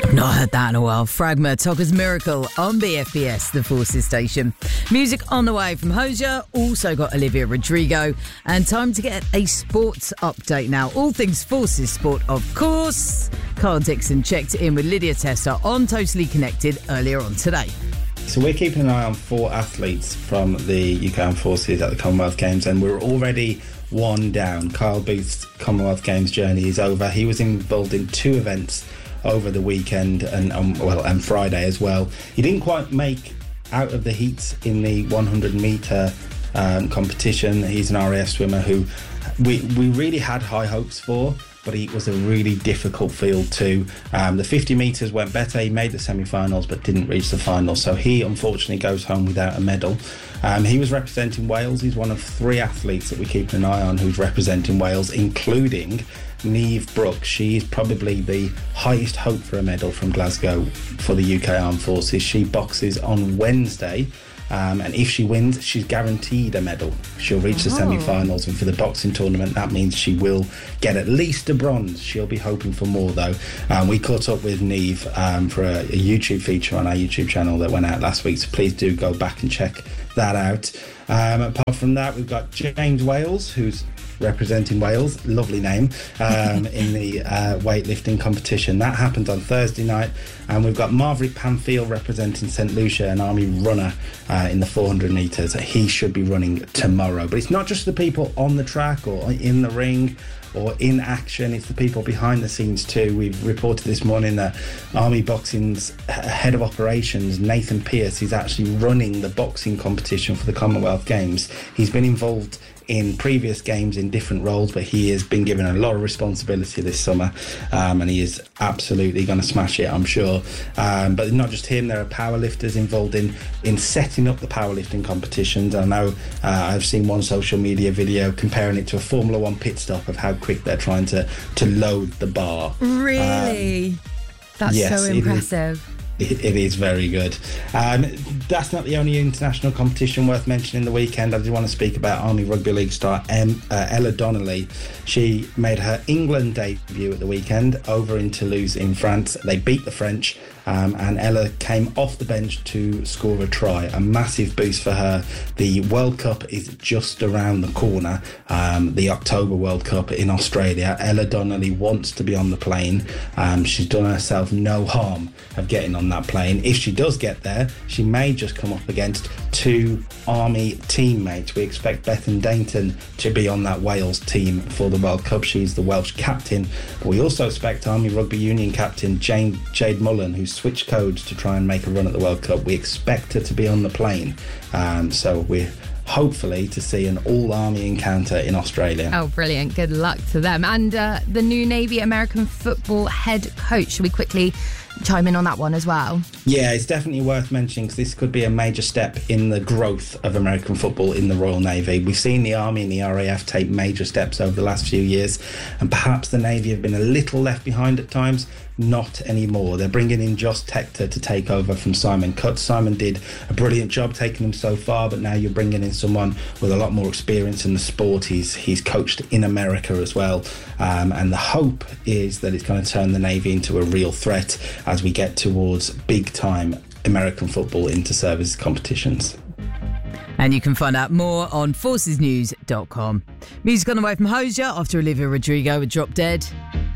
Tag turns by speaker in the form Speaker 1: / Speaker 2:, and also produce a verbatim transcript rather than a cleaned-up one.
Speaker 1: Not heard that in a while. Fragma, Togger's Miracle on B F B S, the Forces station. Music on the way from Hosier. Also got Olivia Rodrigo. And time to get a sports update now. All things Forces sport, of course. Carl Dixon checked in with Lydia Tester on Totally Connected earlier on today.
Speaker 2: So we're keeping an eye on four athletes from the U K Armed Forces at the Commonwealth Games, and we're already one down. Kyle Booth's Commonwealth Games journey is over. He was involved in two events over the weekend and um, well and Friday as well. He didn't quite make out of the heats in the one hundred metre um, competition. He's an R A F swimmer who we we really had high hopes for, but it was a really difficult field too. Um, the fifty metres went better. He made the semi-finals but didn't reach the final, so he unfortunately goes home without a medal. Um, he was representing Wales. He's one of three athletes that we keep an eye on who's representing Wales, including Niamh Brooks. She is probably the highest hope for a medal from Glasgow for the U K Armed Forces. She boxes on Wednesday. Um, and if she wins, she's guaranteed a medal. She'll reach the oh. semi-finals, and for the boxing tournament, that means she will get at least a bronze. She'll be hoping for more, though. Um, we caught up with Niamh um, for a, a YouTube feature on our YouTube channel that went out last week, so please do go back and check that out. Um, apart from that, we've got James Wales, who's representing Wales, lovely name, um, in the uh, weightlifting competition. That happened on Thursday night, and we've got Maverick Pamphile representing St Lucia, an army runner uh, in the four hundred metres. He should be running tomorrow. But it's not just the people on the track or in the ring or in action, it's the people behind the scenes too. We've reported this morning that Army Boxing's head of operations, Nathan Pearce, is actually running the boxing competition for the Commonwealth Games. He's been involved in previous games in different roles, but he has been given a lot of responsibility this summer, um, and he is absolutely going to smash it, I'm sure. Um, but not just him, there are powerlifters involved in in setting up the powerlifting competitions. I know uh, I've seen one social media video comparing it to a Formula One pit stop of how quick they're trying to, to load the bar.
Speaker 1: Really? Um, That's
Speaker 2: yes,
Speaker 1: so impressive.
Speaker 2: It, it is very good. Um, that's not the only international competition worth mentioning the weekend. I do want to speak about Army Rugby League star M, uh, Ella Donnelly. She made her England debut at the weekend over in Toulouse in France. They beat the French, um, and Ella came off the bench to score a try. A massive boost for her. The World Cup is just around the corner, um, the October World Cup in Australia. Ella Donnelly wants to be on the plane. Um, she's done herself no harm of getting on that plane. If she does get there, she may just come up against two Army teammates. We expect Bethan Dainton to be on that Wales team for the World Cup. She's the Welsh captain. But we also expect Army Rugby Union captain Jane, Jade Mullen, who switched codes to try and make a run at the World Cup. We expect her to be on the plane. Um, so we're hopefully to see an all-army encounter in Australia.
Speaker 1: Oh, brilliant. Good luck to them. And uh, the new Navy American football head coach, should we quickly chime in on that one as well?
Speaker 2: Yeah, it's definitely worth mentioning because this could be a major step in the growth of American football in the Royal Navy. We've seen the Army and the R A F take major steps over the last few years, and perhaps the Navy have been a little left behind at times. Not anymore. They're bringing in Josh Tector to take over from Simon Cutts. Simon did a brilliant job taking them so far, but now you're bringing in someone with a lot more experience in the sport. He's he's coached in America as well, um, and the hope is that it's going to turn the Navy into a real threat as we get towards big-time American football inter-service competitions.
Speaker 1: And you can find out more on forces news dot com. Music on the way from Hosier after Olivia Rodrigo with Drop Dead.